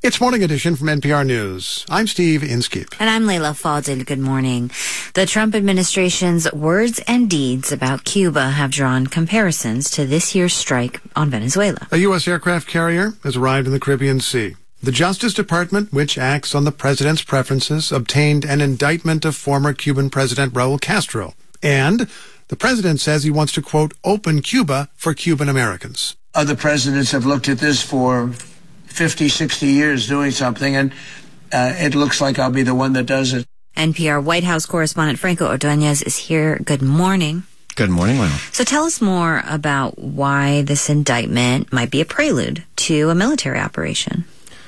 It's Morning Edition from NPR News. I'm Steve Inskeep. And I'm Layla Fadil. Good morning. The Trump administration's words and deeds about Cuba have drawn comparisons to this year's strike on Venezuela. A U.S. aircraft carrier has arrived in the Caribbean Sea. The Justice Department, which acts on the president's preferences, obtained an indictment of former Cuban President Raul Castro. And the president says he wants to, quote, open Cuba for Cuban Americans. Other presidents have looked at this for 50, 60 years doing something, and it looks like I'll be the one that does it. NPR White House correspondent Franco Ordonez is here. Good morning. Good morning, Lionel. So tell us more about why this indictment might be a prelude to a military operation.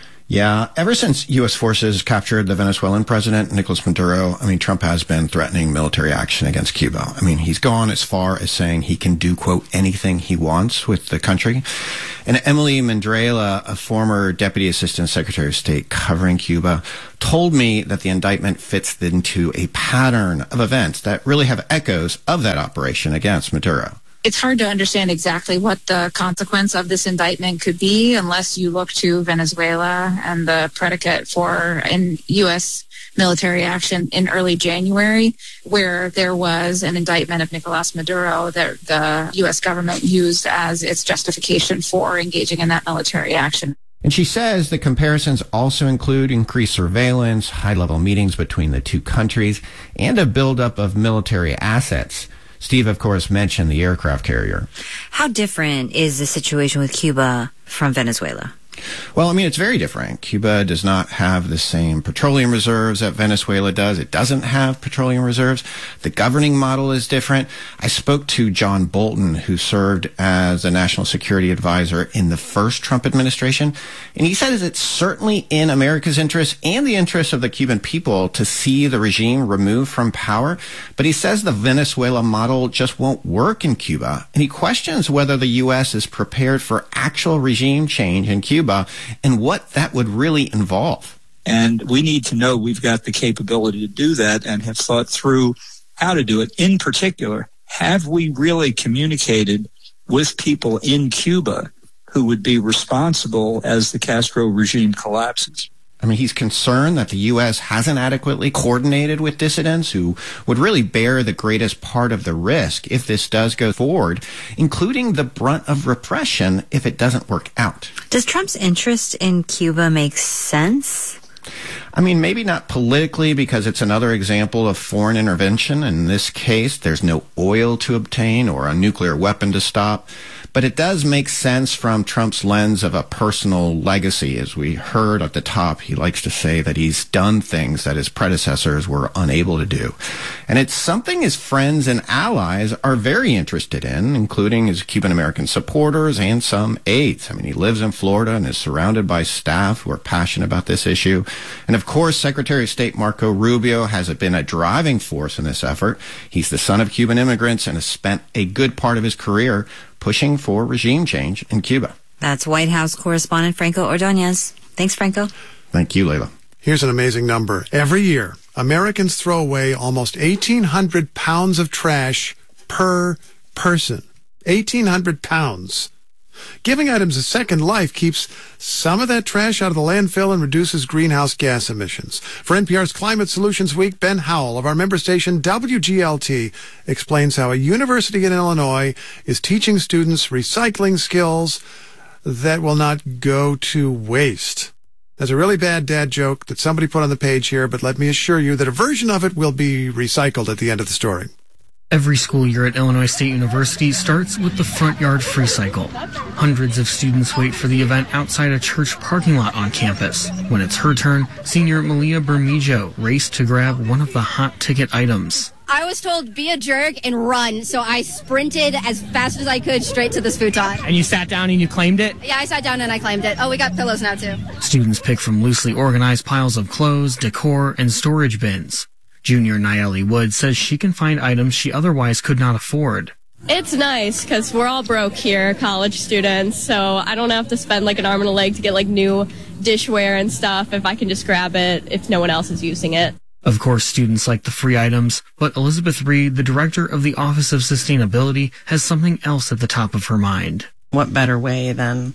Yeah, ever since U.S. forces captured the Venezuelan president, Nicolas Maduro, Trump has been threatening military action against Cuba. He's gone as far as saying he can do, quote, anything he wants with the country. And Emily Mandrela, a former Deputy Assistant Secretary of State covering Cuba, told me that the indictment fits into a pattern of events that really have echoes of that operation against Maduro. It's hard to understand exactly what the consequence of this indictment could be unless you look to Venezuela and the predicate for U.S. military action in early January, where there was an indictment of Nicolas Maduro that the U.S. government used as its justification for engaging in that military action. And she says the comparisons also include increased surveillance, high-level meetings between the two countries, and a buildup of military assets. Steve, of course, mentioned the aircraft carrier. How different is the situation with Cuba from Venezuela? Well, it's very different. Cuba does not have the same petroleum reserves that Venezuela does. It doesn't have petroleum reserves. The governing model is different. I spoke to John Bolton, who served as a national security advisor in the first Trump administration, and he said it's certainly in America's interest and the interest of the Cuban people to see the regime removed from power, but he says the Venezuela model just won't work in Cuba, and he questions whether the U.S. is prepared for actual regime change in Cuba and what that would really involve. And we need to know we've got the capability to do that and have thought through how to do it. In particular, have we really communicated with people in Cuba who would be responsible as the Castro regime collapses? He's concerned that the U.S. hasn't adequately coordinated with dissidents who would really bear the greatest part of the risk if this does go forward, including the brunt of repression if it doesn't work out. Does Trump's interest in Cuba make sense? Maybe not politically, because it's another example of foreign intervention. In this case, there's no oil to obtain or a nuclear weapon to stop. But it does make sense from Trump's lens of a personal legacy. As we heard at the top, he likes to say that he's done things that his predecessors were unable to do. And it's something his friends and allies are very interested in, including his Cuban-American supporters and some aides. He lives in Florida and is surrounded by staff who are passionate about this issue. And of course, Secretary of State Marco Rubio has been a driving force in this effort. He's the son of Cuban immigrants and has spent a good part of his career pushing for regime change in Cuba. That's White House correspondent Franco Ordonez. Thanks, Franco. Thank you, Layla. Here's an amazing number. Every year, Americans throw away almost 1,800 pounds of trash per person. 1,800 pounds. Giving items a second life keeps some of that trash out of the landfill and reduces greenhouse gas emissions. For NPR's Climate Solutions Week, Ben Howell of our member station WGLT explains how a university in Illinois is teaching students recycling skills that will not go to waste. There's a really bad dad joke that somebody put on the page here, but let me assure you that a version of it will be recycled at the end of the story. Every school year at Illinois State University starts with the Front Yard Free Cycle. Hundreds of students wait for the event outside a church parking lot on campus. When it's her turn, senior Malia Bermijo raced to grab one of the hot ticket items. I was told, be a jerk and run, so I sprinted as fast as I could straight to this futon. And you sat down and you claimed it? Yeah, I sat down and I claimed it. Oh, we got pillows now, too. Students pick from loosely organized piles of clothes, decor, and storage bins. Junior Nayeli Wood says she can find items she otherwise could not afford. It's nice because we're all broke here, college students, so I don't have to spend like an arm and a leg to get like new dishware and stuff if I can just grab it if no one else is using it. Of course, students like the free items, but Elizabeth Reed, the director of the Office of Sustainability, has something else at the top of her mind. What better way than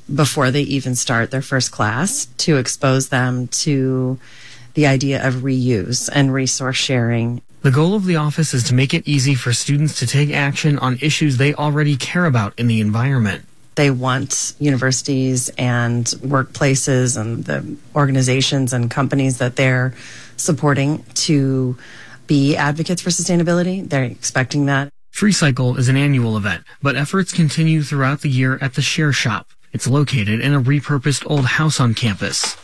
before they even start their first class, to expose them to the idea of reuse and resource sharing. The goal of the office is to make it easy for students to take action on issues they already care about in the environment. They want universities and workplaces and the organizations and companies that they're supporting to be advocates for sustainability. They're expecting that. FreeCycle is an annual event, but efforts continue throughout the year at the Share Shop. It's located in a repurposed old house on campus.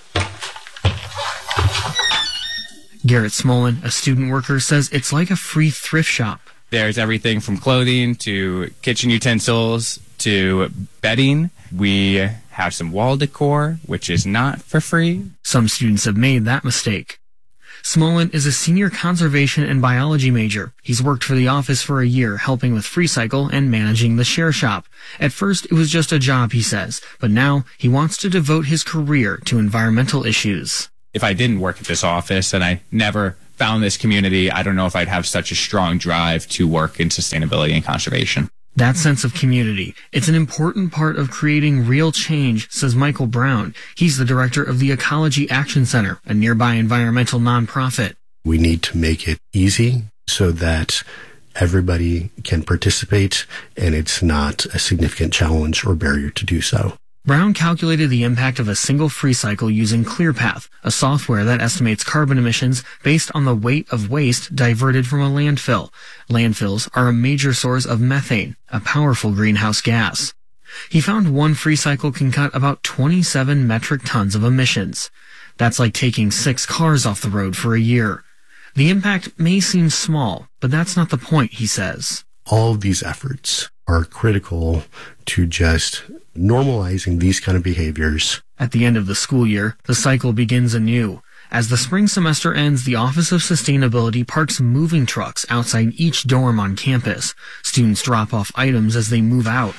Garrett Smolin, a student worker, says it's like a free thrift shop. There's everything from clothing to kitchen utensils to bedding. We have some wall decor, which is not for free. Some students have made that mistake. Smolin is a senior conservation and biology major. He's worked for the office for a year, helping with FreeCycle and managing the Share Shop. At first, it was just a job, he says, but now he wants to devote his career to environmental issues. If I didn't work at this office and I never found this community, I don't know if I'd have such a strong drive to work in sustainability and conservation. That sense of community, it's an important part of creating real change, says Michael Brown. He's the director of the Ecology Action Center, a nearby environmental nonprofit. We need to make it easy so that everybody can participate and it's not a significant challenge or barrier to do so. Brown calculated the impact of a single FreeCycle using ClearPath, a software that estimates carbon emissions based on the weight of waste diverted from a landfill. Landfills are a major source of methane, a powerful greenhouse gas. He found one FreeCycle can cut about 27 metric tons of emissions. That's like taking 6 cars off the road for a year. The impact may seem small, but that's not the point, he says. All of these efforts are critical to just normalizing these kind of behaviors. At the end of the school year, the cycle begins anew. As the spring semester ends, the Office of Sustainability parks moving trucks outside each dorm on campus. Students drop off items as they move out.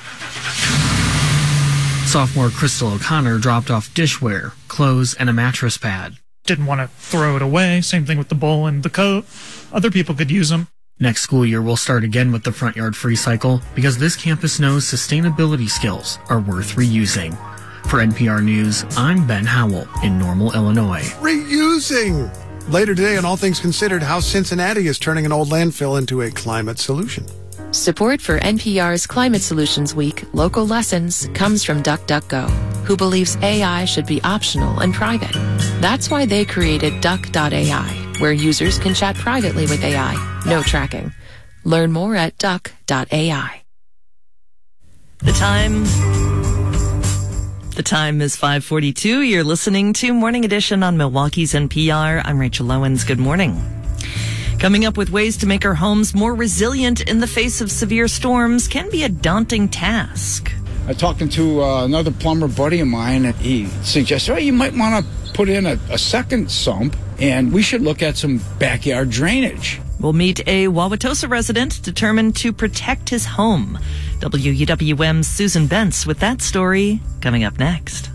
Sophomore Crystal O'Connor dropped off dishware, clothes, and a mattress pad. Didn't want to throw it away. Same thing with the bowl and the coat. Other people could use them. Next school year, we'll start again with the Front Yard FreeCycle because this campus knows sustainability skills are worth reusing. For NPR News, I'm Ben Howell in Normal, Illinois. Reusing! Later today on All Things Considered, how Cincinnati is turning an old landfill into a climate solution. Support for NPR's Climate Solutions Week Local Lessons comes from DuckDuckGo, who believes AI should be optional and private. That's why they created Duck.ai, where users can chat privately with AI, no tracking. Learn more at Duck.ai. The time is 5:42. You're listening to Morning Edition on Milwaukee's NPR. I'm Rachel Owens. Good morning. Coming up with ways to make our homes more resilient in the face of severe storms can be a daunting task. I'm talking to another plumber buddy of mine, and he suggested, you might want to put in a second sump, and we should look at some backyard drainage. We'll meet a Wauwatosa resident determined to protect his home. WUWM's Susan Bentz with that story coming up next.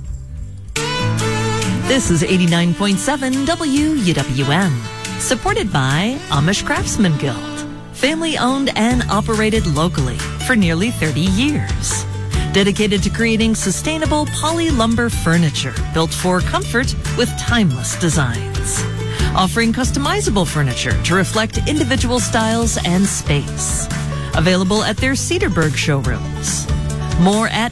This is 89.7 WUWM. Supported by Amish Craftsman Guild. Family owned and operated locally for nearly 30 years. Dedicated to creating sustainable poly lumber furniture built for comfort with timeless designs. Offering customizable furniture to reflect individual styles and space. Available at their Cedarburg showrooms. More at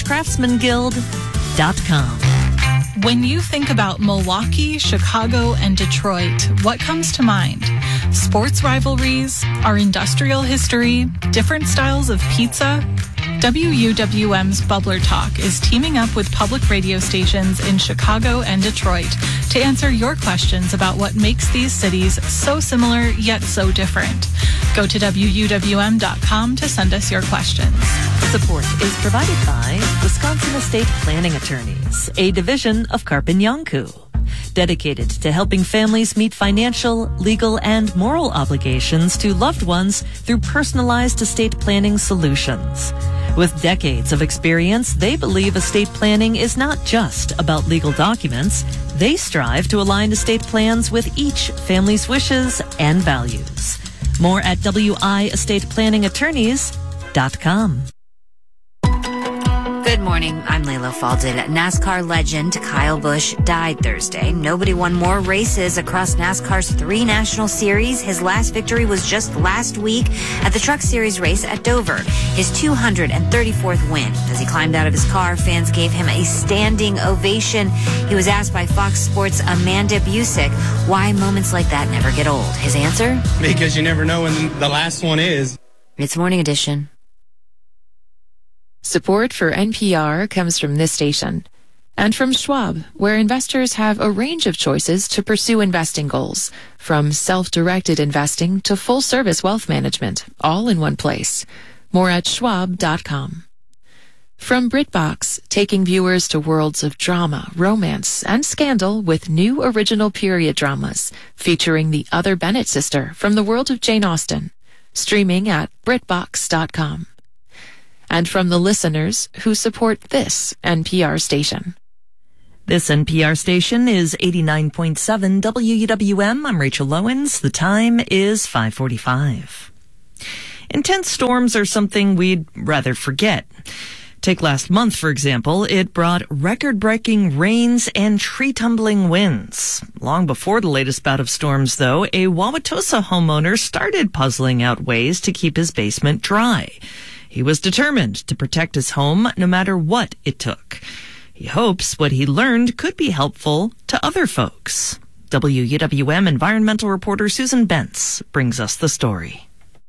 AmishCraftsmanGuild.com. When you think about Milwaukee, Chicago, and Detroit, what comes to mind? Sports rivalries, our industrial history, different styles of pizza? WUWM's Bubbler Talk is teaming up with public radio stations in Chicago and Detroit to answer your questions about what makes these cities so similar yet so different. Go to WUWM.com to send us your questions. Support is provided by Wisconsin Estate Planning Attorneys, a division of Karpin Yonku. Dedicated to helping families meet financial, legal, and moral obligations to loved ones through personalized estate planning solutions. With decades of experience, they believe estate planning is not just about legal documents. They strive to align estate plans with each family's wishes and values. More at wiestateplanningattorneys.com. Good morning. I'm Layla Falded. NASCAR legend Kyle Busch died Thursday. Nobody won more races across NASCAR's 3 national series. His last victory was just last week at the Truck Series race at Dover. His 234th win. As he climbed out of his car, fans gave him a standing ovation. He was asked by Fox Sports' Amanda Busick why moments like that never get old. His answer? Because you never know when the last one is. It's Morning Edition. Support for NPR comes from this station and from Schwab, where investors have a range of choices to pursue investing goals, from self-directed investing to full-service wealth management, all in one place. More at schwab.com. From BritBox, taking viewers to worlds of drama, romance, and scandal with new original period dramas featuring the other Bennett sister from the world of Jane Austen. Streaming at BritBox.com. And from the listeners who support this NPR station. This NPR station is 89.7 WUWM. I'm Rachel Lowens. The time is 5:45. Intense storms are something we'd rather forget. Take last month, for example. It brought record-breaking rains and tree-tumbling winds. Long before the latest bout of storms, though, a Wauwatosa homeowner started puzzling out ways to keep his basement dry. He was determined to protect his home no matter what it took. He hopes what he learned could be helpful to other folks. WUWM environmental reporter Susan Bentz brings us the story.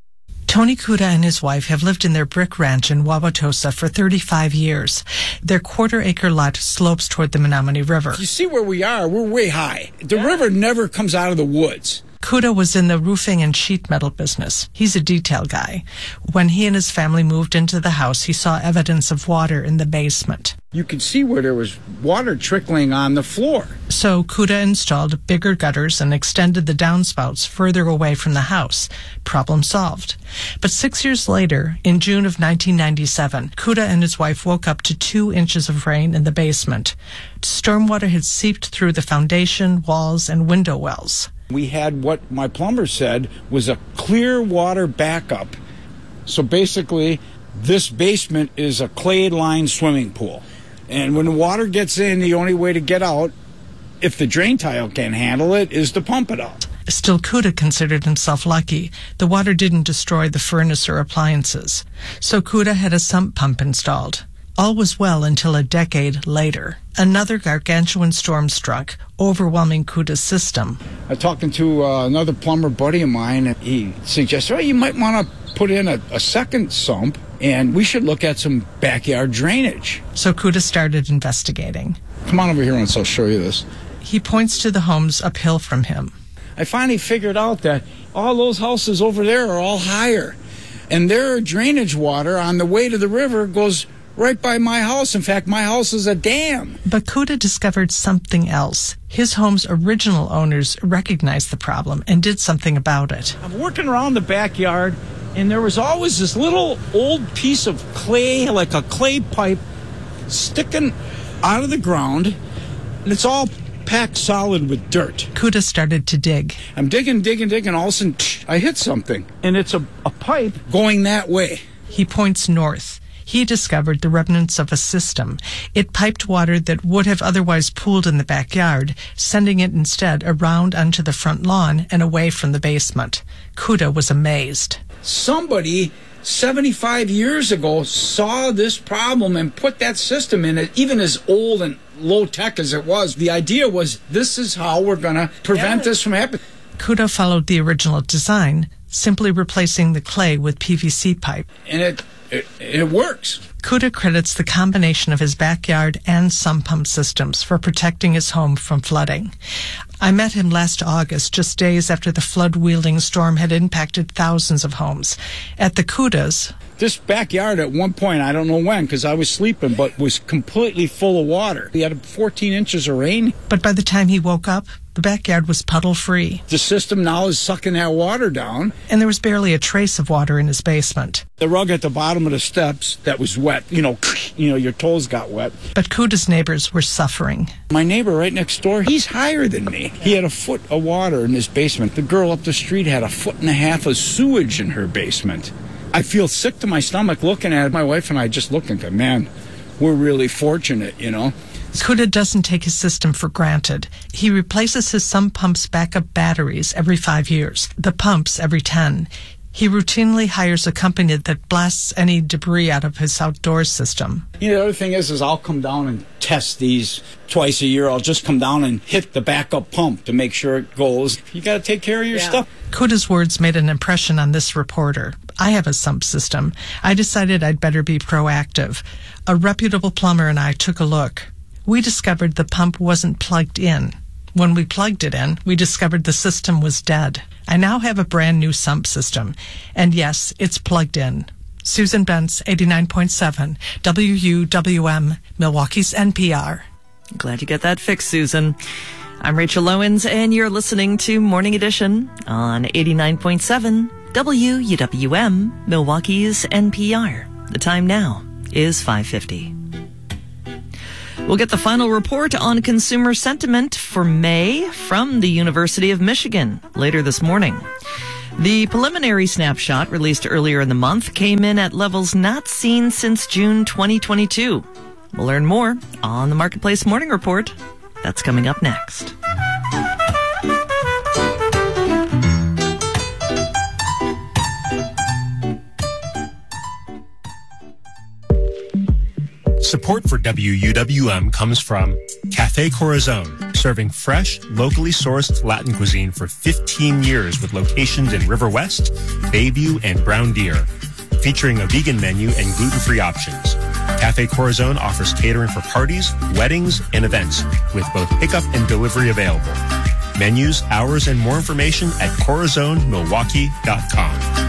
Tony Kuda and his wife have lived in their brick ranch in Wauwatosa for 35 years. Their quarter-acre lot slopes toward the Menominee River. You see where we are? We're way high. The river never comes out of the woods. Kuda was in the roofing and sheet metal business. He's a detail guy. When he and his family moved into the house, he saw evidence of water in the basement. You could see where there was water trickling on the floor. So Kuda installed bigger gutters and extended the downspouts further away from the house. Problem solved. But 6 years later, in June of 1997, Kuda and his wife woke up to 2 inches of rain in the basement. Stormwater had seeped through the foundation, walls, and window wells. We had what my plumber said was a clear water backup. So basically, this basement is a clay-lined swimming pool. And when the water gets in, the only way to get out, if the drain tile can handle it, is to pump it out. Still, Kuda considered himself lucky. The water didn't destroy the furnace or appliances. So Kuda had a sump pump installed. All was well until a decade later. Another gargantuan storm struck, overwhelming Kuda's system. I was talking to another plumber buddy of mine, and he suggested, you might want to put in a second sump, and we should look at some backyard drainage. So Kuda started investigating. Come on over here and I'll show you this. He points to the homes uphill from him. I finally figured out that all those houses over there are all higher, and their drainage water on the way to the river goes right by my house. In fact, my house is a dam. But Kuda discovered something else. His home's original owners recognized the problem and did something about it. I'm working around the backyard, and there was always this little old piece of clay, like a clay pipe, sticking out of the ground, and it's all packed solid with dirt. Kuda started to dig. I'm digging, all of a sudden, I hit something, and it's a pipe going that way. He points north. He discovered the remnants of a system. It piped water that would have otherwise pooled in the backyard, sending it instead around onto the front lawn and away from the basement. Kuda was amazed. Somebody 75 years ago saw this problem and put that system in it, even as old and low-tech as it was. The idea was, this is how we're going to prevent this from happening. Kuda followed the original design, simply replacing the clay with PVC pipe. And it works. Kuda credits the combination of his backyard and sump pump systems for protecting his home from flooding. I met him last August, just days after the flood-wielding storm had impacted thousands of homes. At the Kudas, this backyard at one point, I don't know when, because I was sleeping, but was completely full of water. We had 14 inches of rain. But by the time he woke up, the backyard was puddle-free. The system now is sucking that water down. And there was barely a trace of water in his basement. The rug at the bottom of the steps that was wet, you know, your toes got wet. But Kuda's neighbors were suffering. My neighbor right next door, he's higher than me. He had a foot of water in his basement. The girl up the street had 1.5 feet of sewage in her basement. I feel sick to my stomach looking at it. My wife and I just looked and go, man, we're really fortunate, Kuda doesn't take his system for granted. He replaces his sump pump's backup batteries every 5 years, the pumps every 10. He routinely hires a company that blasts any debris out of his outdoor system. The other thing is I'll come down and test these twice a year. I'll just come down and hit the backup pump to make sure it goes. You got to take care of your stuff. Kuda's words made an impression on this reporter. I have a sump system. I decided I'd better be proactive. A reputable plumber and I took a look. We discovered the pump wasn't plugged in. When we plugged it in, we discovered the system was dead. I now have a brand new sump system. And yes, it's plugged in. Susan Bentz, 89.7, WUWM, Milwaukee's NPR. Glad you got that fixed, Susan. I'm Rachel Owens, and you're listening to Morning Edition on 89.7, WUWM, Milwaukee's NPR. The time now is 5:50. We'll get the final report on consumer sentiment for May from the University of Michigan later this morning. The preliminary snapshot released earlier in the month came in at levels not seen since June 2022. We'll learn more on the Marketplace Morning Report. That's coming up next. Support for WUWM comes from Café Corazon, serving fresh, locally sourced Latin cuisine for 15 years with locations in River West, Bayview, and Brown Deer. Featuring a vegan menu and gluten-free options. Café Corazon offers catering for parties, weddings, and events, with both pickup and delivery available. Menus, hours, and more information at corazonmilwaukee.com.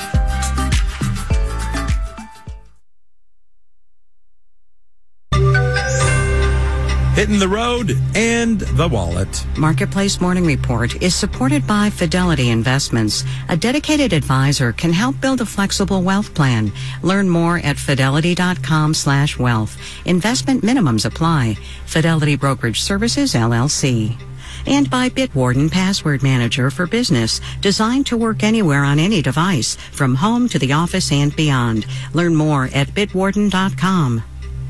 Hitting the road and the wallet. Marketplace Morning Report is supported by Fidelity Investments. A dedicated advisor can help build a flexible wealth plan. Learn more at fidelity.com/wealth. Investment minimums apply. Fidelity Brokerage Services, LLC. And by Bitwarden Password Manager for Business, designed to work anywhere on any device, from home to the office and beyond. Learn more at bitwarden.com.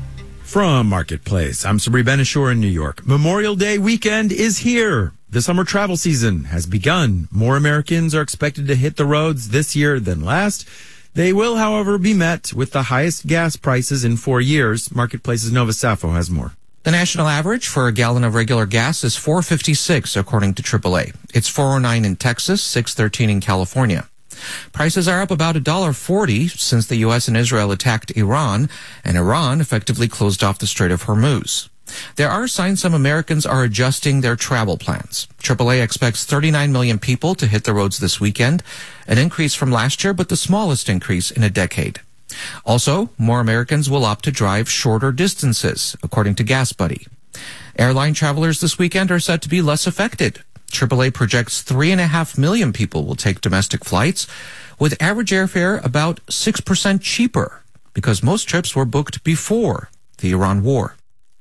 From Marketplace, I'm Sabri Benishore in New York. Memorial Day weekend is here. The summer travel season has begun. More Americans are expected to hit the roads this year than last. They will, however, be met with the highest gas prices in 4 years. Marketplace's Nova Safo has more. The national average for a gallon of regular gas is $4.56, according to AAA. It's $4.09 in Texas, $6.13 in California. Prices are up about $1.40 since the U.S. and Israel attacked Iran, and Iran effectively closed off the Strait of Hormuz. There are signs some Americans are adjusting their travel plans. AAA expects 39 million people to hit the roads this weekend, an increase from last year, but the smallest increase in a decade. Also, more Americans will opt to drive shorter distances, according to GasBuddy. Airline travelers this weekend are set to be less affected. AAA projects 3.5 million people will take domestic flights, with average airfare about 6% cheaper, because most trips were booked before the Iran war.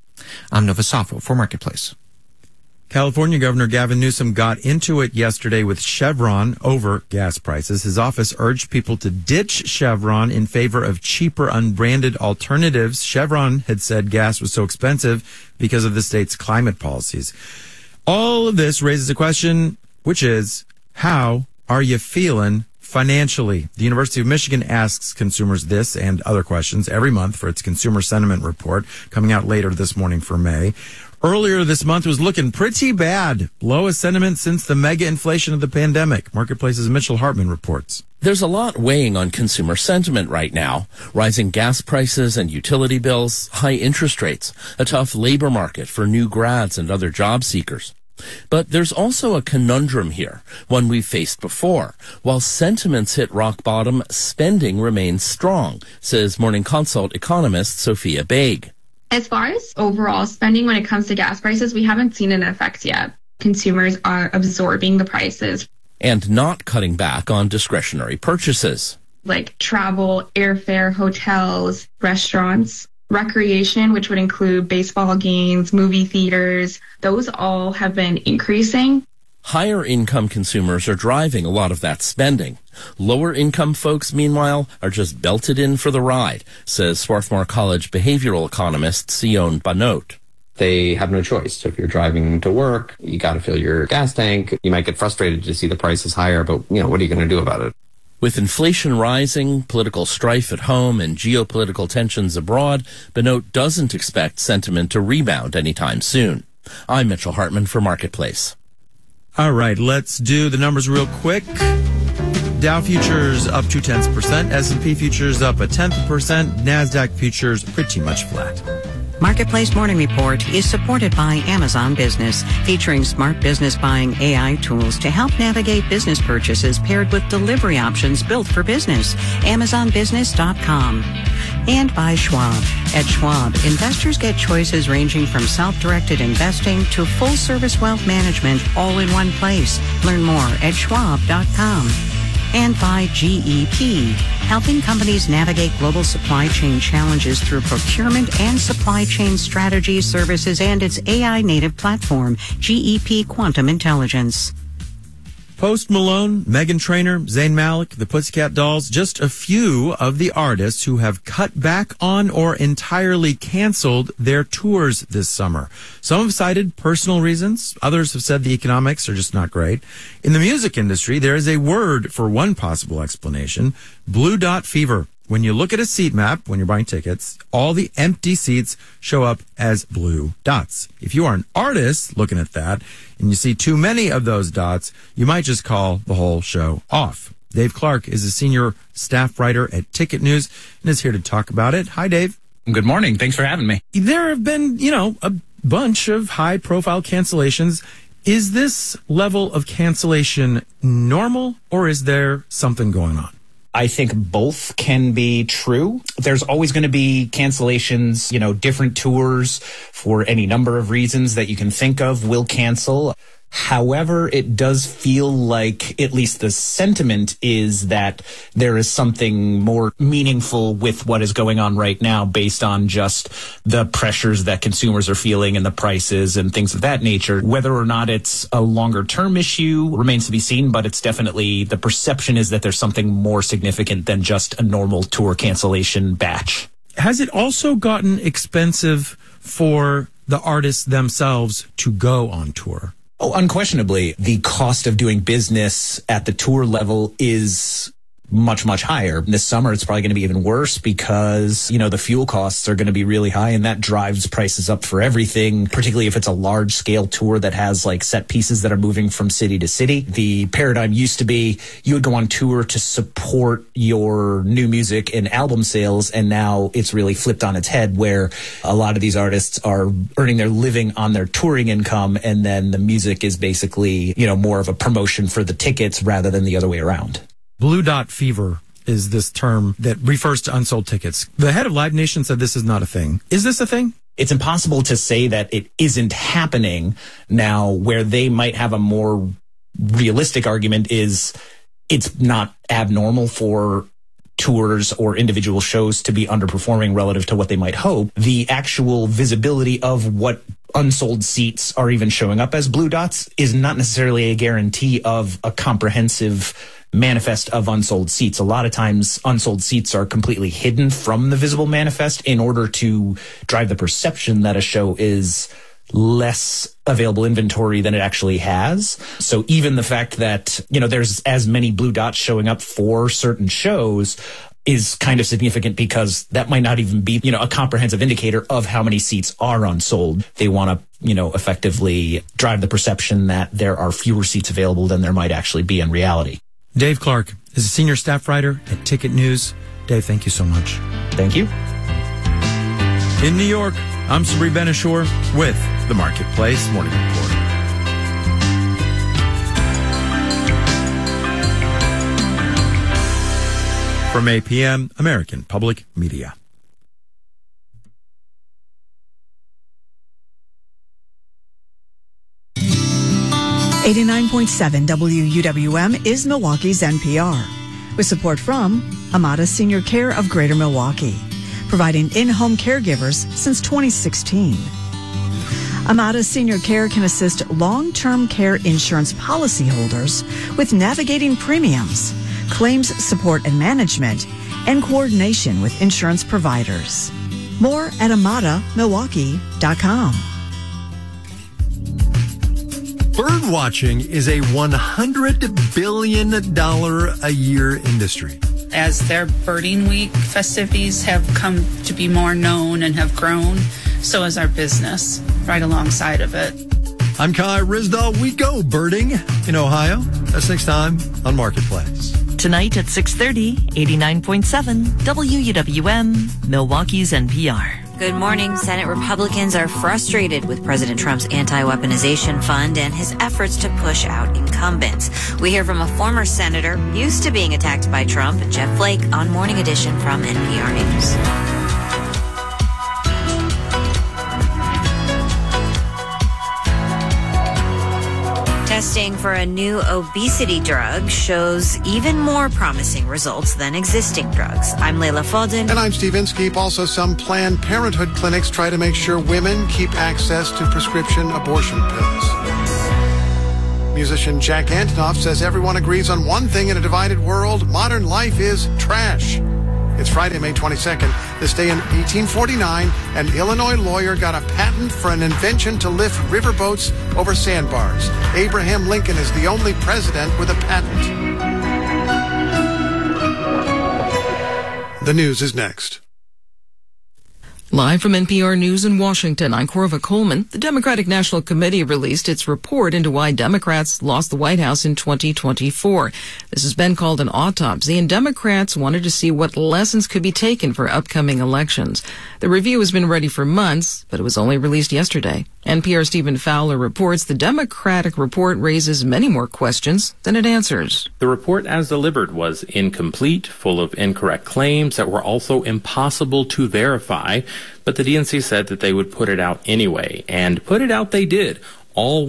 I'm Nova Safo for Marketplace. California Governor Gavin Newsom got into it yesterday with Chevron over gas prices. His office urged people to ditch Chevron in favor of cheaper, unbranded alternatives. Chevron had said gas was so expensive because of the state's climate policies. All of this raises a question, which is, how are you feeling financially? The University of Michigan asks consumers this and other questions every month for its Consumer Sentiment Report, coming out later this morning for May. Earlier this month was looking pretty bad. Lowest sentiment since the mega inflation of the pandemic. Marketplace's Mitchell Hartman reports. There's a lot weighing on consumer sentiment right now. Rising gas prices and utility bills, high interest rates, a tough labor market for new grads and other job seekers. But there's also a conundrum here, one we've faced before. While sentiments hit rock bottom, spending remains strong, says Morning Consult economist Sophia Baig. As far as overall spending when it comes to gas prices, we haven't seen an effect yet. Consumers are absorbing the prices. And not cutting back on discretionary purchases. Like travel, airfare, hotels, restaurants. Recreation, which would include baseball games, movie theaters, those all have been increasing. Higher income consumers are driving a lot of that spending. Lower income folks, meanwhile, are just belted in for the ride, says Swarthmore College behavioral economist Sion Banot. They have no choice. So if you're driving to work, you got to fill your gas tank. You might get frustrated to see the prices higher, but what are you going to do about it? With inflation rising, political strife at home, and geopolitical tensions abroad, Banot doesn't expect sentiment to rebound anytime soon. I'm Mitchell Hartman for Marketplace. All right, let's do the numbers real quick. Dow futures up 0.2%, S&P futures up 0.1%, NASDAQ futures pretty much flat. Marketplace Morning Report is supported by Amazon Business, featuring smart business buying AI tools to help navigate business purchases paired with delivery options built for business. AmazonBusiness.com. And by Schwab. At Schwab, investors get choices ranging from self-directed investing to full-service wealth management all in one place. Learn more at Schwab.com. And by GEP, helping companies navigate global supply chain challenges through procurement and supply chain strategy services and its AI-native platform, GEP Quantum Intelligence. Post Malone, Meghan Trainor, Zayn Malik, the Pussycat Dolls, just a few of the artists who have cut back on or entirely canceled their tours this summer. Some have cited personal reasons. Others have said the economics are just not great. In the music industry, there is a word for one possible explanation: blue dot fever. When you look at a seat map, when you're buying tickets, all the empty seats show up as blue dots. If you are an artist looking at that and you see too many of those dots, you might just call the whole show off. Dave Clark is a senior staff writer at Ticket News and is here to talk about it. Hi, Dave. Good morning. Thanks for having me. There have been, a bunch of high-profile cancellations. Is this level of cancellation normal, or is there something going on? I think both can be true. There's always going to be cancellations, different tours for any number of reasons that you can think of will cancel. However, it does feel like at least the sentiment is that there is something more meaningful with what is going on right now based on just the pressures that consumers are feeling and the prices and things of that nature. Whether or not it's a longer term issue remains to be seen, but it's definitely the perception is that there's something more significant than just a normal tour cancellation batch. Has it also gotten expensive for the artists themselves to go on tour? Oh, unquestionably, the cost of doing business at the tour level is much, much higher. This summer, it's probably going to be even worse because, the fuel costs are going to be really high, and that drives prices up for everything, particularly if it's a large scale tour that has set pieces that are moving from city to city. The paradigm used to be you would go on tour to support your new music and album sales, and now it's really flipped on its head where a lot of these artists are earning their living on their touring income, and then the music is basically, more of a promotion for the tickets rather than the other way around. Blue dot fever is this term that refers to unsold tickets. The head of Live Nation said this is not a thing. Is this a thing? It's impossible to say that it isn't happening now. Where they might have a more realistic argument is it's not abnormal for tours or individual shows to be underperforming relative to what they might hope. The actual visibility of what unsold seats are even showing up as blue dots is not necessarily a guarantee of a comprehensive manifest of unsold seats. A lot of times unsold seats are completely hidden from the visible manifest in order to drive the perception that a show is less available inventory than it actually has. So even the fact that, there's as many blue dots showing up for certain shows is kind of significant because that might not even be, a comprehensive indicator of how many seats are unsold. They want to, effectively drive the perception that there are fewer seats available than there might actually be in reality. Dave Clark is a senior staff writer at Ticket News. Dave, thank you so much. Thank you. In New York, I'm Sabri Ben-Achour with the Marketplace Morning Report. From APM, American Public Media. .7 WUWM is Milwaukee's NPR, with support from Amada Senior Care of Greater Milwaukee, providing in-home caregivers since 2016. Amada Senior Care can assist long-term care insurance policyholders with navigating premiums, claims support and management, and coordination with insurance providers. More at AmadaMilwaukee.com. Bird watching is a $100 billion a year industry. As their birding week festivities have come to be more known and have grown, so has our business right alongside of it. I'm Kai Rizdal. We go birding in Ohio. That's next time on Marketplace. Tonight at 6:30, 89.7 WUWM, Milwaukee's NPR. Good morning. Senate Republicans are frustrated with President Trump's anti-weaponization fund and his efforts to push out incumbents. We hear from a former senator used to being attacked by Trump, Jeff Flake, on Morning Edition from NPR News. Testing for a new obesity drug shows even more promising results than existing drugs. I'm Leila Fadel. And I'm Steve Inskeep. Also, some Planned Parenthood clinics try to make sure women keep access to prescription abortion pills. Musician Jack Antonoff says everyone agrees on one thing in a divided world: modern life is trash. It's Friday, May 22nd. This day in 1849, an Illinois lawyer got a patent for an invention to lift riverboats over sandbars. Abraham Lincoln is the only president with a patent. The news is next. Live from NPR News in Washington, I'm Corva Coleman. The Democratic National Committee released its report into why Democrats lost the White House in 2024. This has been called an autopsy, and Democrats wanted to see what lessons could be taken for upcoming elections. The review has been ready for months, but it was only released yesterday. NPR's Stephen Fowler reports the Democratic report raises many more questions than it answers. The report as delivered was incomplete, full of incorrect claims that were also impossible to verify. But the DNC said that they would put it out anyway, and put it out they did. All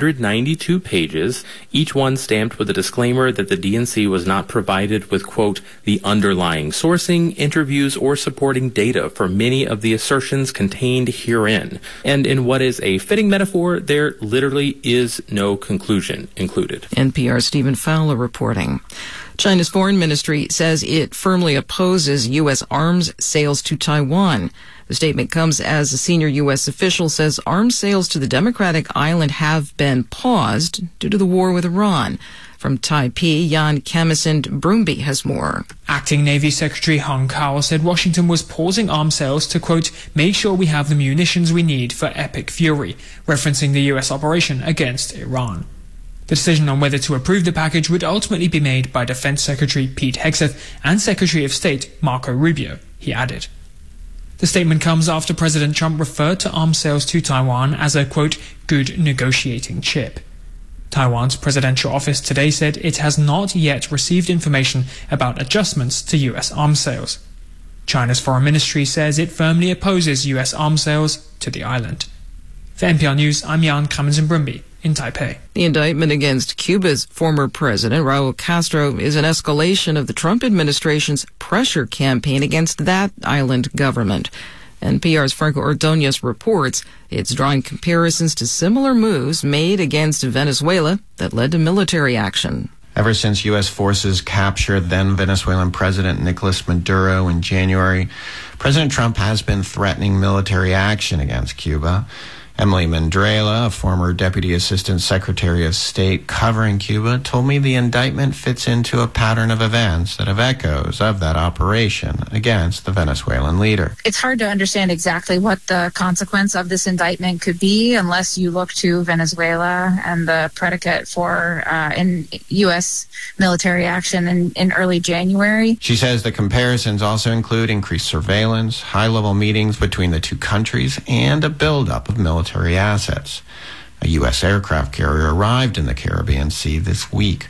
192 pages, each one stamped with a disclaimer that the DNC was not provided with, quote, the underlying sourcing, interviews, or supporting data for many of the assertions contained herein. And in what is a fitting metaphor, there literally is no conclusion included. NPR's Stephen Fowler reporting. China's foreign ministry says it firmly opposes U.S. arms sales to Taiwan. The statement comes as a senior U.S. official says arms sales to the democratic island have been paused due to the war with Iran. From Taipei, Jan Kamison-Brumby has more. Acting Navy Secretary Hong Kao said Washington was pausing arms sales to, quote, make sure we have the munitions we need for epic fury, referencing the U.S. operation against Iran. The decision on whether to approve the package would ultimately be made by Defense Secretary Pete Hegseth and Secretary of State Marco Rubio, he added. The statement comes after President Trump referred to arms sales to Taiwan as a, quote, good negotiating chip. Taiwan's presidential office today said it has not yet received information about adjustments to U.S. arms sales. China's foreign ministry says it firmly opposes U.S. arms sales to the island. For NPR News, I'm Jan Kamison-Brumby in Taipei. The indictment against Cuba's former president, Raul Castro, is an escalation of the Trump administration's pressure campaign against that island government. NPR's Franco Ordonez reports it's drawing comparisons to similar moves made against Venezuela that led to military action. Ever since U.S. forces captured then Venezuelan President Nicolas Maduro in January, President Trump has been threatening military action against Cuba. Emily Mandrela, a former Deputy Assistant Secretary of State covering Cuba, told me the indictment fits into a pattern of events that have echoes of that operation against the Venezuelan leader. It's hard to understand exactly what the consequence of this indictment could be unless you look to Venezuela and the predicate for in U.S. military action in early January. She says the comparisons also include increased surveillance, high-level meetings between the two countries, and a buildup of military assets. A U.S. aircraft carrier arrived in the Caribbean Sea this week.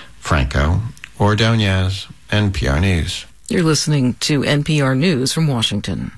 Franco Ordonez, NPR News. You're listening to NPR News from Washington.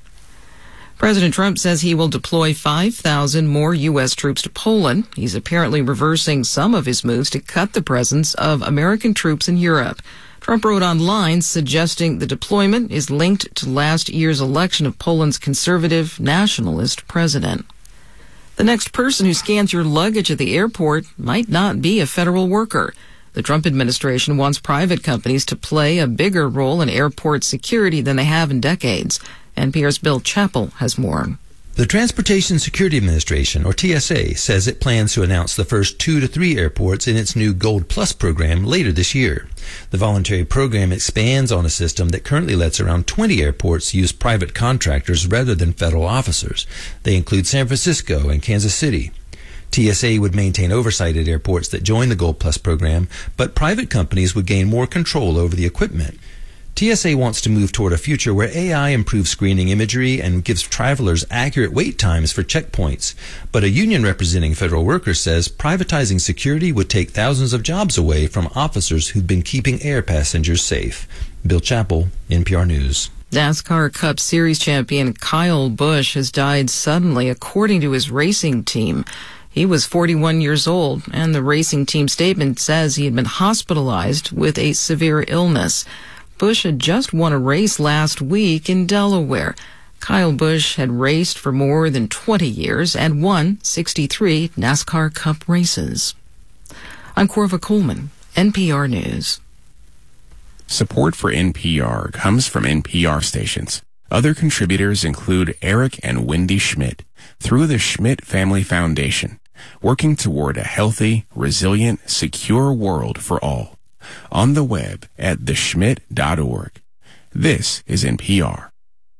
President Trump says he will deploy 5,000 more U.S. troops to Poland. He's apparently reversing some of his moves to cut the presence of American troops in Europe. Trump wrote online suggesting the deployment is linked to last year's election of Poland's conservative nationalist president. The next person who scans your luggage at the airport might not be a federal worker. The Trump administration wants private companies to play a bigger role in airport security than they have in decades. NPR's Bill Chappell has more. The Transportation Security Administration, or TSA, says it plans to announce the first 2 to 3 airports in its new Gold Plus program later this year. The voluntary program expands on a system that currently lets around 20 airports use private contractors rather than federal officers. They include San Francisco and Kansas City. TSA would maintain oversight at airports that join the Gold Plus program, but private companies would gain more control over the equipment. TSA wants to move toward a future where AI improves screening imagery and gives travelers accurate wait times for checkpoints. But a union representing federal workers says privatizing security would take thousands of jobs away from officers who've been keeping air passengers safe. Bill Chappell, NPR News. NASCAR Cup Series champion Kyle Busch has died suddenly, according to his racing team. He was 41 years old, and the racing team statement says he had been hospitalized with a severe illness. Busch had just won a race last week in Delaware. Kyle Busch had raced for more than 20 years and won 63 NASCAR Cup races. I'm Corva Coleman, NPR News. Support for NPR comes from NPR stations. Other contributors include Eric and Wendy Schmidt through the Schmidt Family Foundation, working toward a healthy, resilient, secure world for all. On the web at theschmidt.org. This is NPR.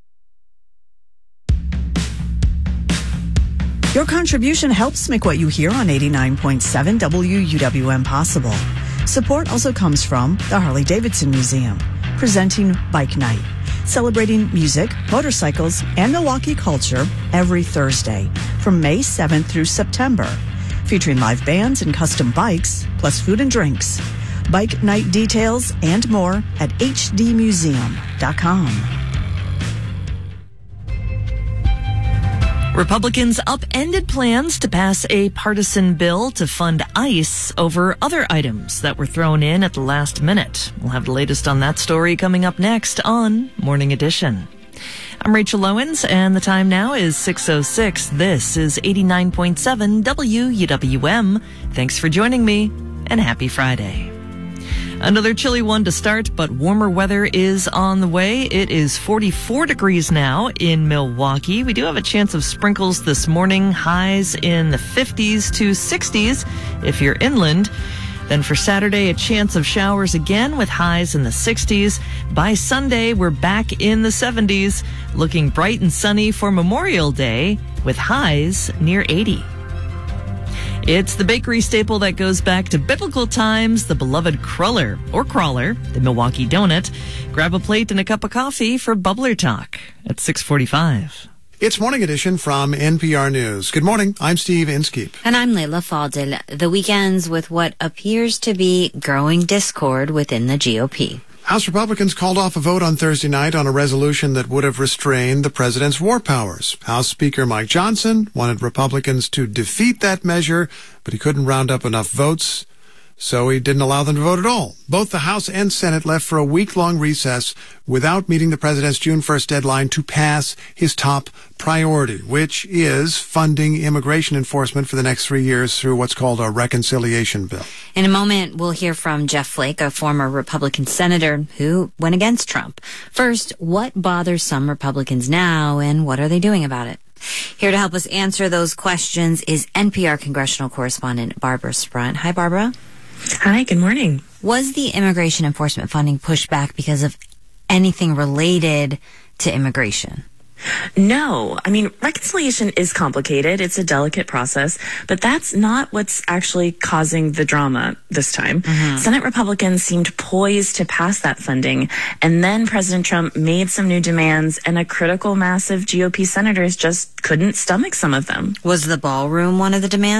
Your contribution helps make what you hear on 89.7 WUWM possible. Support also comes from the Harley-Davidson Museum, presenting Bike Night, celebrating music, motorcycles, and Milwaukee culture every Thursday from May 7th through September, featuring live bands and custom bikes, plus food and drinks. Bike Night details and more at hdmuseum.com. Republicans upended plans to pass a partisan bill to fund ICE over other items that were thrown in at the last minute. We'll have the latest on that story coming up next on Morning Edition. I'm Rachel Owens, and the time now is 6:06. This is 89.7 WUWM. Thanks for joining me, and happy Friday. Another chilly one to start, but warmer weather is on the way. It is 44 degrees now in Milwaukee. We do have a chance of sprinkles this morning, highs in the 50s to 60s if you're inland. Then for Saturday, a chance of showers again with highs in the 60s. By Sunday, we're back in the 70s, looking bright and sunny for Memorial Day with highs near 80. It's the bakery staple that goes back to biblical times, the beloved cruller, or crawler, the Milwaukee donut. Grab a plate and a cup of coffee for Bubbler Talk at 6:45. It's Morning Edition from NPR News. Good morning. I'm Steve Inskeep. And I'm Leila Fadel. The weekends with what appears to be growing discord within the GOP. House Republicans called off a vote on Thursday night on a resolution that would have restrained the president's war powers. House Speaker Mike Johnson wanted Republicans to defeat that measure, but he couldn't round up enough votes, so he didn't allow them to vote at all. Both the House and Senate left for a week-long recess without meeting the president's June 1st deadline to pass his top priority, which is funding immigration enforcement for the next 3 years through what's called a reconciliation bill. In a moment, we'll hear from Jeff Flake, a former Republican senator who went against Trump. First, what bothers some Republicans now, and what are they doing about it? Here to help us answer those questions is NPR congressional correspondent Barbara Sprunt. Hi, Barbara. Hi, good morning. Was the immigration enforcement funding pushed back because of anything related to immigration? No. I mean, reconciliation is complicated. It's a delicate process, but that's not what's actually causing the drama this time. Senate Republicans seemed poised to pass that funding, and then President Trump made some new demands, and a critical mass of GOP senators just couldn't stomach some of them. Was the ballroom one of the demands?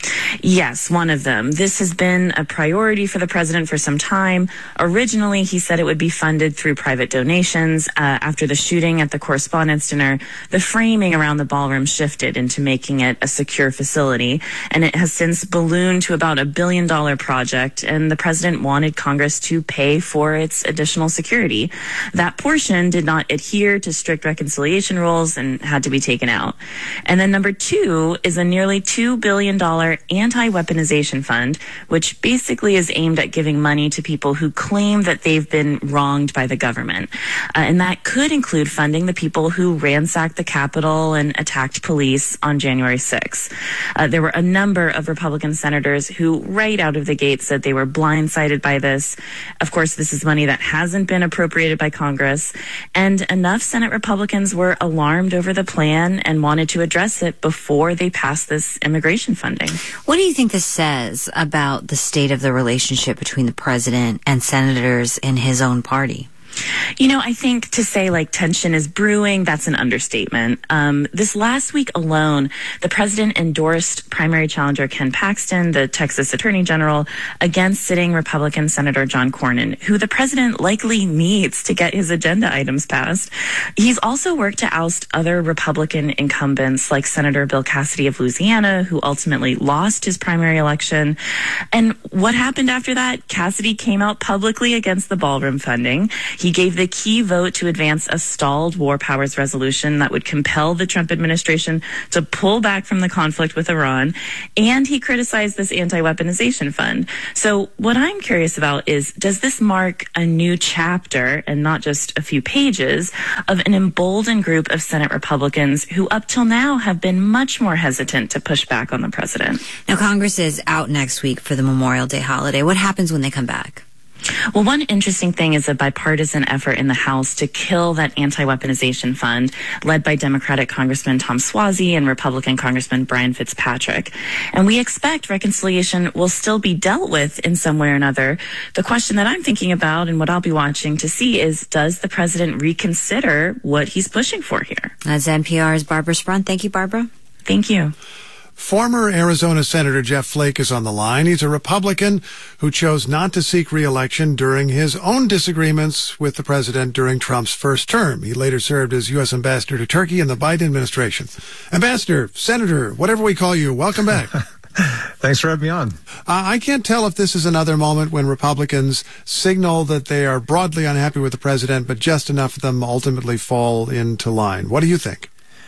Yes, one of them. This has been a priority for the president for some time. Originally, he said it would be funded through private donations. After the shooting at the Correspondents' Dinner, the framing around the ballroom shifted into making it a secure facility, and it has since ballooned to about $1 billion project, and the president wanted Congress to pay for its additional security. That portion did not adhere to strict reconciliation rules and had to be taken out. And then number two is a nearly $2 billion anti-weaponization fund, which basically is aimed at giving money to people who claim that they've been wronged by the government. And that could include funding the people who ransacked the Capitol and attacked police on January 6th. There were a number of Republican senators who right out of the gate said they were blindsided by this. Of course, this is money that hasn't been appropriated by Congress, and enough Senate Republicans were alarmed over the plan and wanted to address it before they passed this immigration funding. What do you think this says about the state of the relationship between the president and senators in his own party? You know, I think to say like tension is brewing, that's an understatement. This last week alone, the president endorsed primary challenger Ken Paxton, the Texas Attorney General, against sitting Republican Senator John Cornyn, who the president likely needs to get his agenda items passed. He's also worked to oust other Republican incumbents like Senator Bill Cassidy of Louisiana, who ultimately lost his primary election. And what happened after that? Cassidy came out publicly against the ballroom funding. He gave the key vote to advance a stalled war powers resolution that would compel the Trump administration to pull back from the conflict with Iran. And he criticized this anti-weaponization fund. So what I'm curious about is, does this mark a new chapter, and not just a few pages, of an emboldened group of Senate Republicans who up till now have been much more hesitant to push back on the president? Now, Congress is out next week for the Memorial Day holiday. What happens when they come back? Well, one interesting thing is a bipartisan effort in the House to kill that anti-weaponization fund, led by Democratic Congressman Tom Suozzi and Republican Congressman Brian Fitzpatrick. And we expect reconciliation will still be dealt with in some way or another. The question that I'm thinking about and what I'll be watching to see is, does the president reconsider what he's pushing for here? That's NPR's Barbara Sprung. Thank you, Barbara. Thank you. Former Arizona Senator Jeff Flake is on the line. He's a Republican who chose not to seek re-election during his own disagreements with the president during Trump's first term. He later served as U.S. Ambassador to Turkey in the Biden administration. Ambassador, Senator, whatever we call you, welcome back. Thanks for having me on. I can't tell if this is another moment when Republicans signal that they are broadly unhappy with the president, but just enough of them ultimately fall into line. What do you think?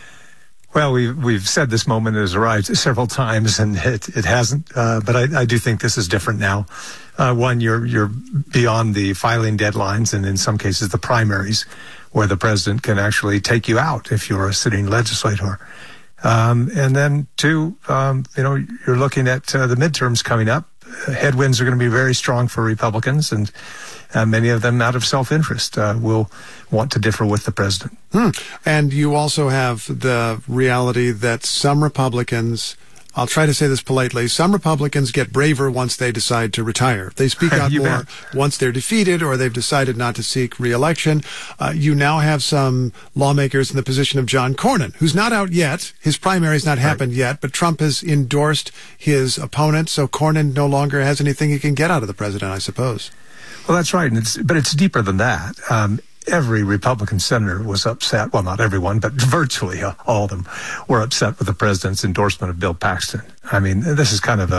Well, we've said this moment has arrived several times, and it hasn't. But I do think this is different now. One, you're beyond the filing deadlines, and in some cases the primaries, where the president can actually take you out if you're a sitting legislator. And then two, you're looking at the midterms coming up. Headwinds are going to be very strong for Republicans, and many of them, out of self-interest, will want to differ with the president. And you also have the reality that some Republicans, I'll try to say this politely, some Republicans get braver once they decide to retire. They speak out more once they're defeated or they've decided not to seek re-election. You now have some lawmakers in the position of John Cornyn, who's not out yet. His primary's not happened yet, but Trump has endorsed his opponent, so Cornyn no longer has anything he can get out of the president, I suppose. Well, that's right, but it's deeper than that. Every Republican senator was upset. Well, not everyone, but virtually all of them were upset with the president's endorsement of Bill Paxton. I mean, this is kind of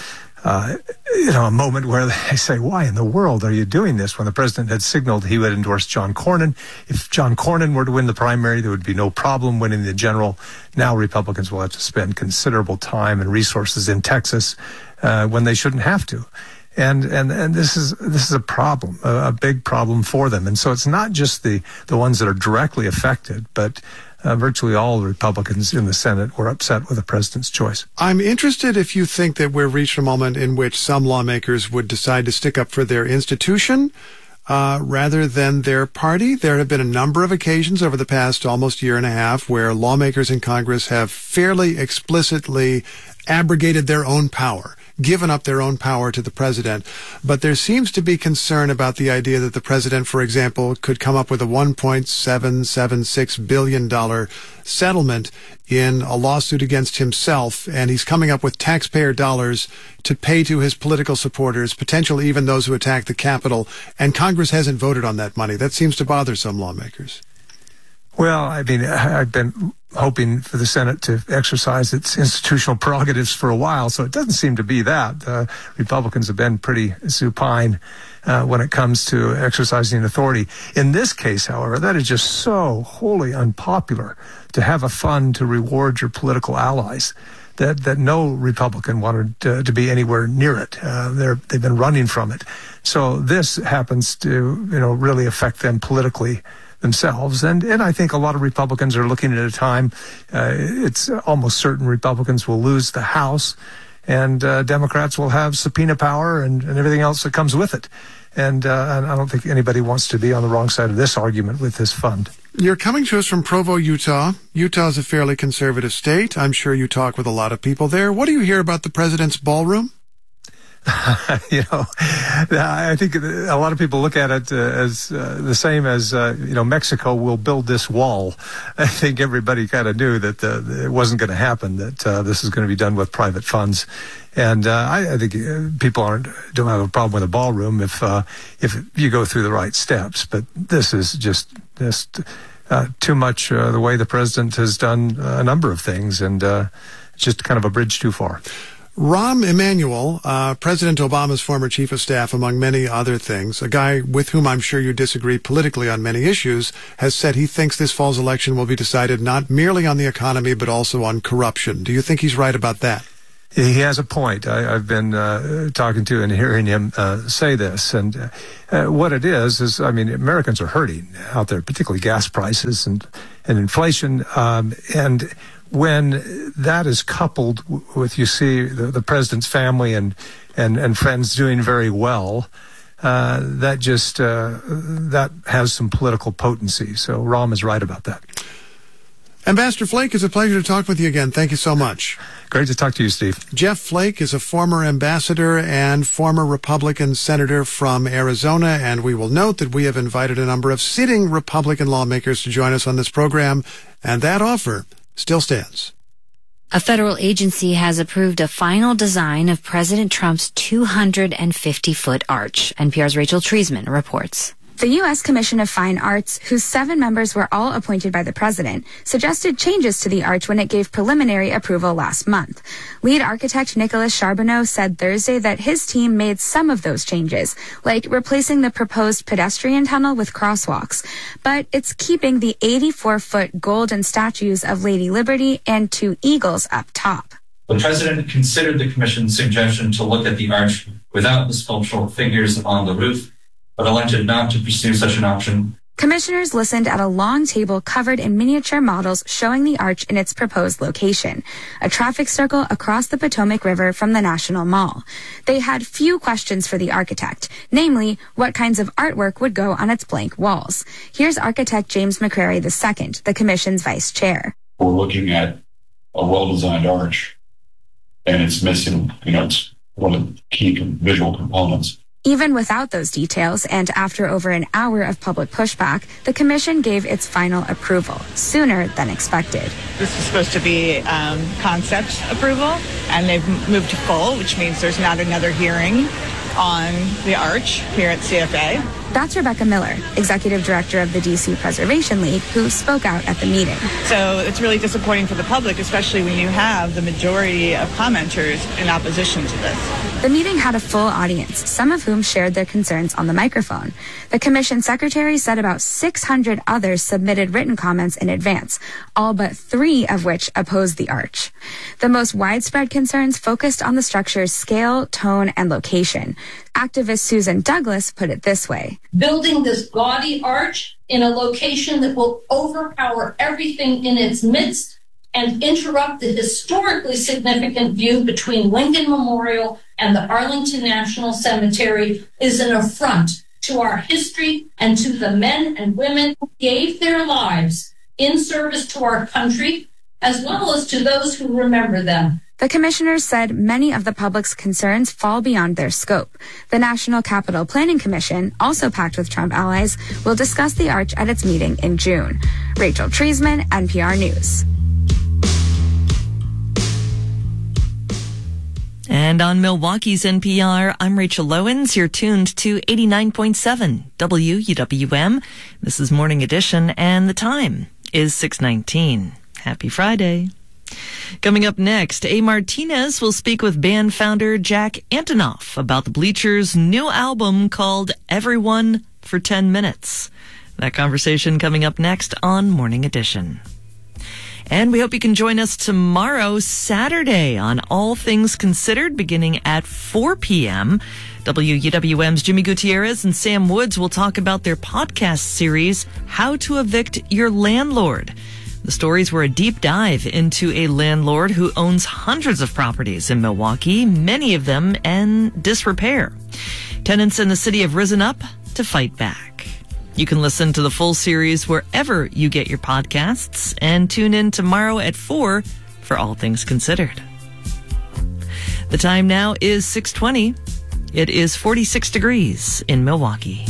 a moment where they say, why in the world are you doing this? When the president had signaled he would endorse John Cornyn. If John Cornyn were to win the primary, there would be no problem winning the general. Now Republicans will have to spend considerable time and resources in Texas when they shouldn't have to. And this is a problem, a big problem for them. And so it's not just the ones that are directly affected, but virtually all the Republicans in the Senate were upset with the president's choice. I'm interested if you think that we've reached a moment in which some lawmakers would decide to stick up for their institution rather than their party. There have been a number of occasions over the past almost year and a half where lawmakers in Congress have fairly explicitly abrogated their own power, given up their own power to the president. But there seems to be concern about the idea that the president, for example, could come up with a $1.776 billion settlement in a lawsuit against himself, and he's coming up with taxpayer dollars to pay to his political supporters, potentially even those who attack the Capitol, and Congress hasn't voted on that money. That seems to bother some lawmakers. Well, I mean, I've been hoping for the Senate to exercise its institutional prerogatives for a while, so it doesn't seem to be that. Republicans have been pretty supine when it comes to exercising authority. In this case, however, that is just so wholly unpopular, to have a fund to reward your political allies, that no Republican wanted to be anywhere near it. They've been running from it. So this happens to, really affect them politically themselves. And I think a lot of Republicans are looking at a time, it's almost certain Republicans will lose the House, and Democrats will have subpoena power and everything else that comes with it. And I don't think anybody wants to be on the wrong side of this argument with this fund. You're coming to us from Provo, Utah. Utah is a fairly conservative state. I'm sure you talk with a lot of people there. What do you hear about the president's ballroom? I think a lot of people look at it as the same as, Mexico will build this wall. I think everybody kind of knew that it wasn't going to happen, that this is going to be done with private funds. And I think people don't have a problem with a ballroom if you go through the right steps. But this is just too much the way the president has done a number of things, and just kind of a bridge too far. Rahm Emanuel, President Obama's former chief of staff, among many other things, a guy with whom I'm sure you disagree politically on many issues, has said he thinks this fall's election will be decided not merely on the economy, but also on corruption. Do you think he's right about that? He has a point. I've been talking to and hearing him say this. And what it is, Americans are hurting out there, particularly gas prices and inflation. And when that is coupled with, you see, the president's family and friends doing very well, that has some political potency. So Rahm is right about that. Ambassador Flake, it's a pleasure to talk with you again. Thank you so much. Great to talk to you, Steve. Jeff Flake is a former ambassador and former Republican senator from Arizona, and we will note that we have invited a number of sitting Republican lawmakers to join us on this program, and that offer still stands. A federal agency has approved a final design of President Trump's 250-foot arch. NPR's Rachel Treisman reports. The U.S. Commission of Fine Arts, whose 7 members were all appointed by the president, suggested changes to the arch when it gave preliminary approval last month. Lead architect Nicholas Charbonneau said Thursday that his team made some of those changes, like replacing the proposed pedestrian tunnel with crosswalks. But it's keeping the 84-foot golden statues of Lady Liberty and 2 eagles up top. The president considered the commission's suggestion to look at the arch without the sculptural figures on the roof, but elected not to pursue such an option. Commissioners listened at a long table covered in miniature models showing the arch in its proposed location, a traffic circle across the Potomac River from the National Mall. They had few questions for the architect, namely, what kinds of artwork would go on its blank walls. Here's architect James McCrary II, the commission's vice chair. We're looking at a well-designed arch, and it's missing, it's one of the key visual components. Even without those details, and after over an hour of public pushback, the commission gave its final approval, sooner than expected. This was supposed to be concept approval, and they've moved to full, which means there's not another hearing on the arch here at CFA. That's Rebecca Miller, executive director of the D.C. Preservation League, who spoke out at the meeting. So it's really disappointing for the public, especially when you have the majority of commenters in opposition to this. The meeting had a full audience, some of whom shared their concerns on the microphone. The commission secretary said about 600 others submitted written comments in advance, all but 3 of which opposed the arch. The most widespread concerns focused on the structure's scale, tone, and location. Activist Susan Douglas put it this way. Building this gaudy arch in a location that will overpower everything in its midst and interrupt the historically significant view between Lincoln Memorial and the Arlington National Cemetery is an affront to our history and to the men and women who gave their lives in service to our country, as well as to those who remember them. The commissioners said many of the public's concerns fall beyond their scope. The National Capital Planning Commission, also packed with Trump allies, will discuss the arch at its meeting in June. Rachel Treisman, NPR News. And on Milwaukee's NPR, I'm Rachel Lowens. You're tuned to 89.7 WUWM. This is Morning Edition, and the time is 6:19. Happy Friday. Coming up next, A. Martinez will speak with band founder Jack Antonoff about the Bleachers' new album called Everyone for 10 Minutes. That conversation coming up next on Morning Edition. And we hope you can join us tomorrow, Saturday, on All Things Considered, beginning at 4 p.m. WUWM's Jimmy Gutierrez and Sam Woods will talk about their podcast series, How to Evict Your Landlord. The stories were a deep dive into a landlord who owns hundreds of properties in Milwaukee, many of them in disrepair. Tenants in the city have risen up to fight back. You can listen to the full series wherever you get your podcasts, and tune in tomorrow at 4 for All Things Considered. The time now is 6:20. It is 46 degrees in Milwaukee.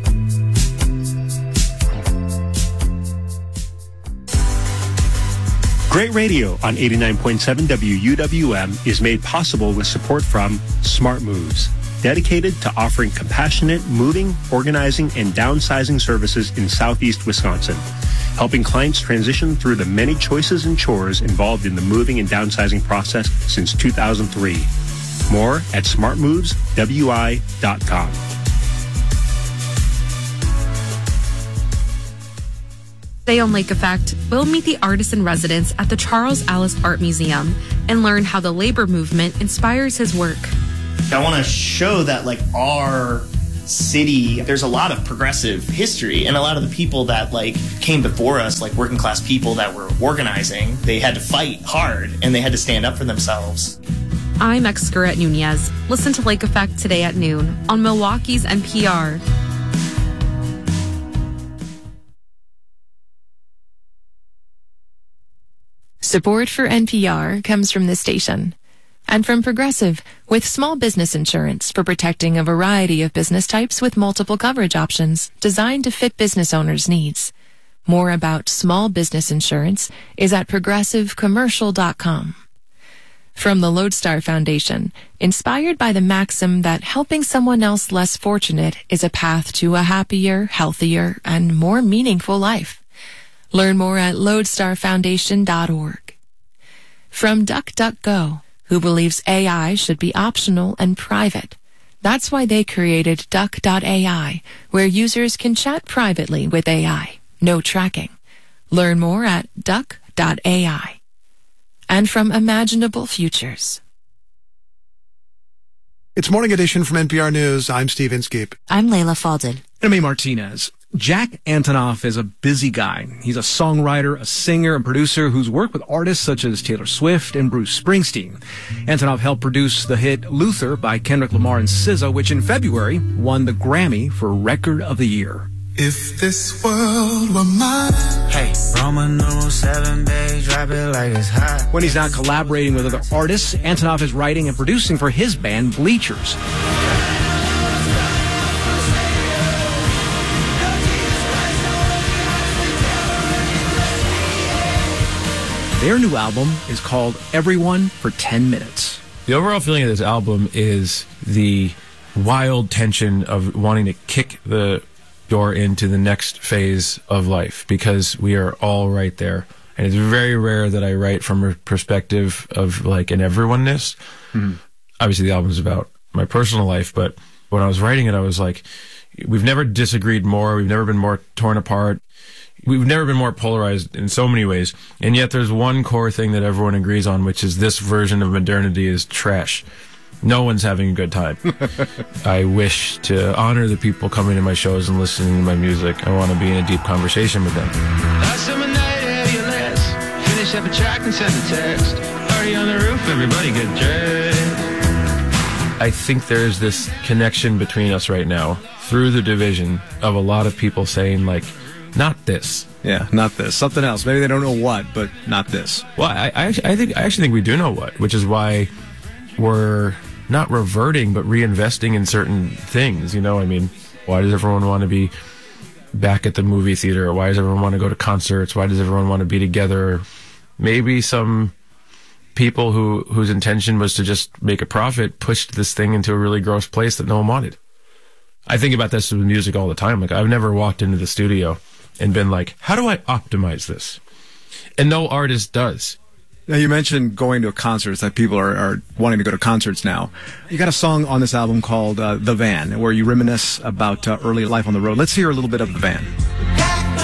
Great radio on 89.7 WUWM is made possible with support from Smart Moves, dedicated to offering compassionate moving, organizing, and downsizing services in southeast Wisconsin, helping clients transition through the many choices and chores involved in the moving and downsizing process since 2003. More at smartmoveswi.com. Today on Lake Effect, we'll meet the artists in residence at the Charles Allis Art Museum and learn how the labor movement inspires his work. I want to show that, like, our city, there's a lot of progressive history, and a lot of the people that, like, came before us, like working class people that were organizing, they had to fight hard and they had to stand up for themselves. I'm Excurret Nunez. Listen to Lake Effect today at noon on Milwaukee's NPR. Support for NPR comes from this station and from Progressive, with small business insurance for protecting a variety of business types with multiple coverage options designed to fit business owners' needs. More about small business insurance is at progressivecommercial.com. From the Lodestar Foundation, inspired by the maxim that helping someone else less fortunate is a path to a happier, healthier, and more meaningful life. Learn more at lodestarfoundation.org. From DuckDuckGo, who believes AI should be optional and private. That's why they created Duck.ai, where users can chat privately with AI. No tracking. Learn more at Duck.ai. And from Imaginable Futures. It's Morning Edition from NPR News. I'm Steve Inskeep. I'm Layla Faldin. I'm A. Martinez. Jack Antonoff is a busy guy. He's a songwriter, a singer, and producer who's worked with artists such as Taylor Swift and Bruce Springsteen. Antonoff helped produce the hit Luther by Kendrick Lamar and SZA, which in February won the Grammy for Record of the Year. If this world were mine. Hey, Roman numeral 7, babe, drop it like it's hot. When he's not collaborating with other artists, Antonoff is writing and producing for his band Bleachers. Their new album is called Everyone for 10 Minutes. The overall feeling of this album is the wild tension of wanting to kick the door into the next phase of life, because we are all right there. And it's very rare that I write from a perspective of like an everyone-ness. Mm-hmm. Obviously the album is about my personal life, but when I was writing it, I was like, we've never disagreed more. We've never been more torn apart. We've never been more polarized in so many ways. And yet there's one core thing that everyone agrees on, which is this version of modernity is trash. No one's having a good time. I wish to honor the people coming to my shows and listening to my music. I want to be in a deep conversation with them. Last summer night, ALS. Finish up a track and send a text. Party on the roof, everybody get dressed. I think there's this connection between us right now through the division of a lot of people saying, like, not this. Yeah, not this. Something else. Maybe they don't know what, but not this. Well, I actually think we do know what, which is why we're not reverting, but reinvesting in certain things. You know, I mean, why does everyone want to be back at the movie theater? Why does everyone want to go to concerts? Why does everyone want to be together? Maybe some people whose intention was to just make a profit pushed this thing into a really gross place that no one wanted. I think about this with music all the time. Like, I've never walked into the studio and been like, how do I optimize this? And no artist does. Now, you mentioned going to concerts, that people are wanting to go to concerts now. You got a song on this album called The Van, where you reminisce about early life on the road. Let's hear a little bit of The Van.